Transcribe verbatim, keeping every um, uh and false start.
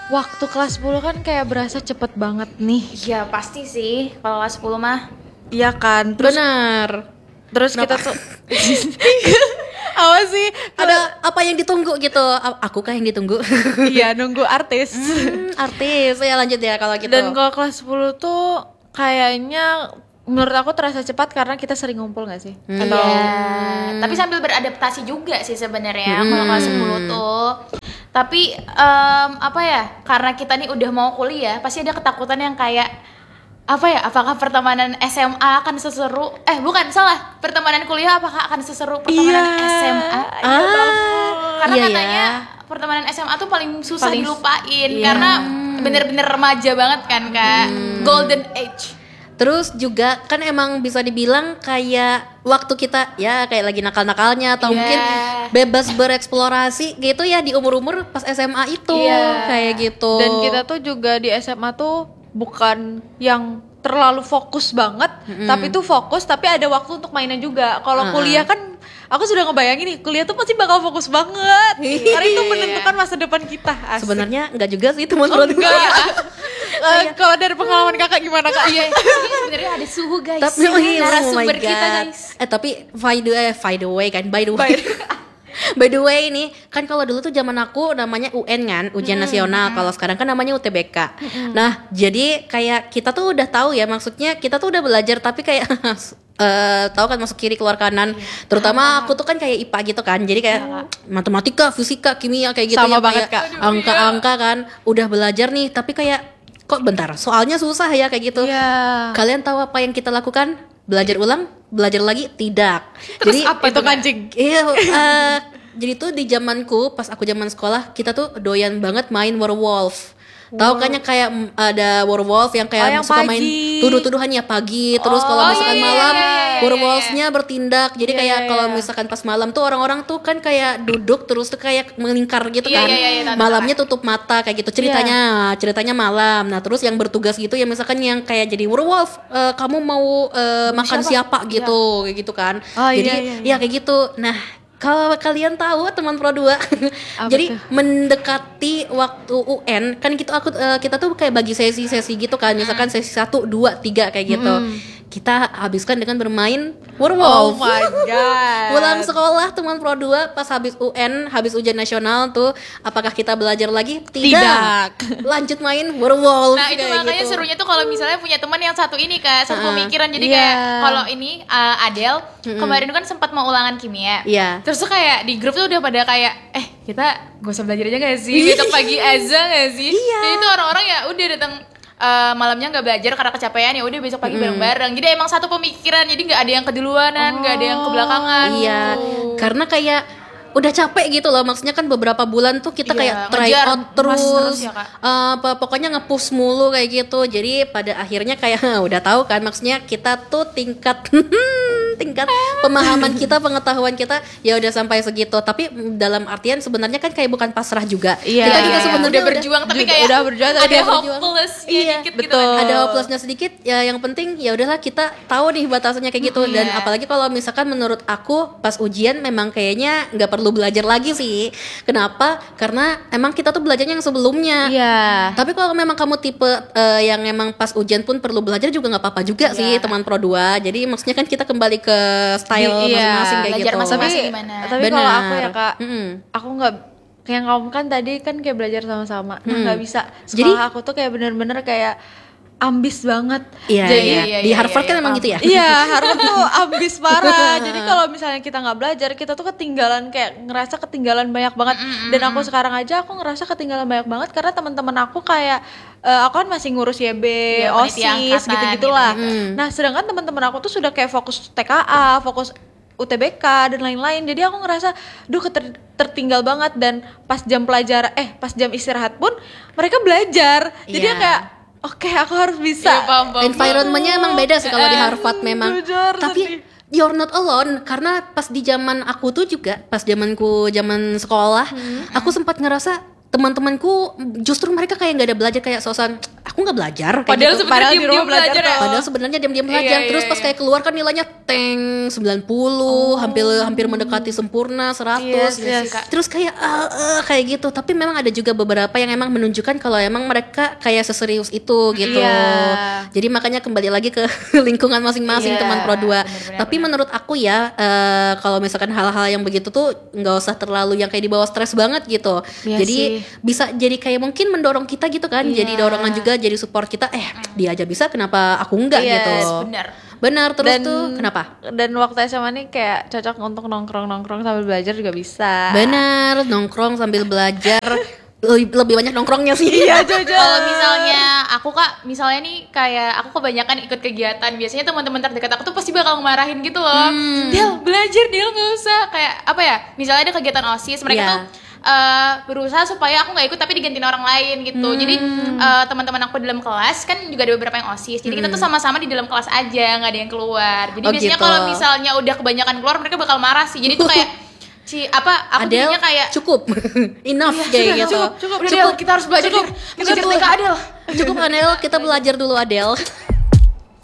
waktu kelas sepuluh kan kayak berasa cepet banget nih. Iya pasti sih kalau kelas sepuluh mah. Iya kan. Terus, Benar. Terus Kenapa? kita tuh apa sih? Ada apa yang ditunggu gitu? A- Aku kah yang ditunggu? Iya nunggu artis. Hmm, artis. Ya lanjut ya kalau gitu. Dan kalau kelas sepuluh tuh kayaknya menurut aku terasa cepat karena kita sering ngumpul gak sih? Hmm. Atau Iya. Tapi sambil beradaptasi juga sih sebenarnya Hmm. kalau kelas sepuluh tuh. Tapi em, apa ya? Karena kita nih udah mau kuliah, pasti ada ketakutan yang kayak apa ya? Apakah pertemanan S M A akan seseru? Eh bukan salah. Pertemanan kuliah apakah akan seseru pertemanan Iya. S M A? Iya banget. Karena Iya, katanya ya. pertemanan S M A tuh paling susah Paling- dilupain iya. karena bener-bener remaja banget kan kak, golden age. Terus juga kan emang bisa dibilang kayak waktu kita ya kayak lagi nakal-nakalnya atau Iya. mungkin bebas bereksplorasi gitu ya di umur-umur pas S M A itu Iya. kayak gitu. dan kita tuh juga di S M A tuh bukan yang terlalu fokus banget, tapi tuh fokus tapi ada waktu untuk mainan juga. Kalau Uh-uh. kuliah kan aku sudah ngebayangin nih, kuliah tuh pasti bakal fokus banget. Karena itu menentukan masa depan kita. Asik. Sebenarnya enggak juga sih teman Oh, enggak. Eh, kalau dari pengalaman kakak gimana kak? Iya, ini sebenarnya ada suhu guys. Tapi oh iya, oh my narasumber kita God. guys. Eh tapi by the way, by the way kan, by the way. By the way nih, kan kalau dulu tuh zaman aku namanya U N kan, ujian nasional. Kalau sekarang kan namanya U T B K. Nah, jadi kayak kita tuh udah tahu ya, maksudnya kita tuh udah belajar tapi kayak eh tahu kan masuk kiri keluar kanan. Terutama aku tuh kan kayak I P A gitu kan. Jadi kayak matematika, fisika, kimia kayak gitu Sama ya, banget, kayak Kak. angka-angka kan. Udah belajar nih, tapi kayak kok bentar, soalnya susah ya kayak gitu. Iya. Kalian tahu apa yang kita lakukan? Belajar ulang, belajar lagi? Tidak. Terus Jadi apa itu kancing? iya, eh, jadi tuh di zamanku pas aku zaman sekolah kita tuh doyan banget main Werewolf. Tahu kan yang kayak mm, ada Werewolf yang kayak Oh, yang suka main pagi. tuduh-tuduhan ya pagi, terus kalau oh, misalkan iya, iya, malam iya, iya, iya, Werewolf-nya bertindak. Jadi Iya, kayak iya, kalau iya. misalkan pas malam tuh orang-orang tuh kan kayak duduk terus tuh kayak melingkar gitu Iya, kan. iya, iya, tahu, Malamnya tutup mata kayak gitu ceritanya, ceritanya malam. Nah, terus yang bertugas gitu ya misalkan yang kayak jadi werewolf, eh, kamu mau eh, makan siapa, gitu, kayak gitu kan. Oh, iya, jadi iya, iya. ya kayak gitu. Nah, kalau kalian tahu teman Pro dua. Apa Jadi tuh? mendekati waktu U N kan kita aku eh, kita tuh kayak bagi sesi-sesi gitu kan. Misalkan sesi satu, dua, tiga kayak gitu. Kita habiskan dengan bermain Oh werewolf. my god. Pulang sekolah teman Pro dua pas habis U N, habis ujian nasional tuh, apakah kita belajar lagi? Tidak. Tidak. Lanjut main werewolf. Nah itu kayak makanya gitu. serunya tuh kalau misalnya punya teman yang satu ini kak, satu Uh-uh. pemikiran. Jadi Iya. kayak kalau ini uh, Adele kemarin kan sempat mau ulangan kimia. Iya. Terus tuh kayak di grup tuh udah pada kayak eh kita gak usah belajar aja gak sih? Besok pagi aja gak sih? Iya. Jadi tuh orang-orang ya udah datang uh, malamnya nggak belajar karena kecapean, ya udah besok pagi bareng-bareng. Jadi emang satu pemikiran, jadi nggak ada yang keduluanan, nggak ada yang kebelakangan. Iya, karena kayak udah capek gitu loh, maksudnya kan beberapa bulan tuh kita Iya, kayak try ngejar out emas terus, terus ya, Kak. eh, apa- pokoknya nge-push mulu kayak gitu. Jadi pada akhirnya kayak udah tahu kan, maksudnya kita tuh tingkat tingkat pemahaman kita, pengetahuan kita ya udah sampai segitu. Tapi dalam artian sebenarnya kan kayak bukan pasrah juga. Iya, Kita iya, juga iya. sebenarnya udah berjuang tapi juga kayak udah berjuang, tapi ada udah berjuang. hopeless Iya, dikit gitu betul. kan. ada hopelessnya sedikit ya, yang penting ya udahlah kita tahu nih batasannya kayak gitu. Dan Iya. apalagi kalau misalkan menurut aku pas ujian memang kayaknya nggak perlu belajar lagi sih. Kenapa? Karena emang kita tuh belajarnya yang sebelumnya. Iya. Tapi kalau memang kamu tipe eh, yang emang pas ujian pun perlu belajar juga nggak apa-apa juga sih teman Pro dua. Jadi maksudnya kan kita kembali ke style Di- iya, masing-masing kayak belajar gitu. masing-masing. Tapi, gimana? tapi kalau Benar. aku ya kak, Mm-mm. aku nggak kayak kamu kan tadi kan kayak belajar sama-sama, nah nggak bisa. Jadi- Sekolah aku tuh kayak bener-bener kayak ambis banget. Iya, Jadi iya. iya, Di iya, Harvard iya, kan iya, emang paham. gitu ya. Iya, Harvard tuh ambis parah. Jadi kalau misalnya kita nggak belajar, kita tuh ketinggalan, kayak ngerasa ketinggalan banyak banget. Dan aku sekarang aja aku ngerasa ketinggalan banyak banget karena teman-teman aku kayak eh, aku kan masih ngurus Y B, Iya, panitia OSIS angkatan gitu-gitulah. gitu-gitu. Nah, sedangkan teman-teman aku tuh sudah kayak fokus T K A, fokus U T B K dan lain-lain. Jadi aku ngerasa duh keter- tertinggal banget. Dan pas jam pelajaran eh pas jam istirahat pun mereka belajar. Jadi Iya. yang kayak oke, aku harus bisa. Iya, paham, paham. Environmentnya emang beda sih kalau di Harvard memang. Jujur, Tapi sedih. you're not alone, karena pas di zaman aku tuh juga, pas zamanku zaman sekolah, aku sempat ngerasa teman-temanku justru mereka kayak nggak ada belajar, kayak sosan aku nggak belajar kayak Padahal gitu. sebenarnya Padahal di diem-diem rumah belajar belajar ya. Padahal sebenarnya diam-diam belajar. Iya, iya, Terus pas iya. kayak keluar kan nilainya teng sembilan puluh, hampir hampir mendekati sempurna seratus. Yes, yes. Terus kayak ah, ah, kayak gitu. Tapi memang ada juga beberapa yang emang menunjukkan kalau emang mereka kayak seserius itu gitu. Iya. Jadi makanya kembali lagi ke lingkungan masing-masing Iya, teman Pro dua. benar-benar, Tapi menurut aku ya eh, kalau misalkan hal-hal yang begitu tuh nggak usah terlalu yang kayak dibawa stres banget gitu. Iya Jadi sih. bisa jadi kayak mungkin mendorong kita gitu kan. Iya. Jadi dorongan juga, jadi support kita. Eh dia aja bisa, kenapa aku enggak Yes, gitu. Benar. Benar, terus Dan- tuh kenapa? Dan waktu S M A nih kayak cocok untuk nongkrong-nongkrong sambil belajar juga bisa. Benar, nongkrong sambil belajar. lebih, lebih banyak nongkrongnya sih. Iya, Jojo. Kalau misalnya aku kak, misalnya nih kayak aku kebanyakan ikut kegiatan, biasanya teman-teman terdekat aku tuh pasti bakal ngemarahin gitu loh. Del belajar, Del nggak usah. Kayak apa ya? Misalnya ada kegiatan OSIS, mereka Iya. tuh eh, berusaha supaya aku nggak ikut tapi digantiin orang lain gitu. Jadi eh, teman-teman aku di dalam kelas kan juga ada beberapa yang OSIS. Jadi kita tuh sama-sama di dalam kelas aja, nggak ada yang keluar. Jadi Oh, biasanya gitu. kalau misalnya udah kebanyakan keluar, mereka bakal marah sih. Jadi tuh kayak si apa? Aku Adel jadinya kayak cukup. Enough kayak gitu. cukup, cukup, udah Del, kita harus belajar, Cukup. Del. Kita Cukup. T K Adel. Cukup Adel, kita belajar dulu Adel.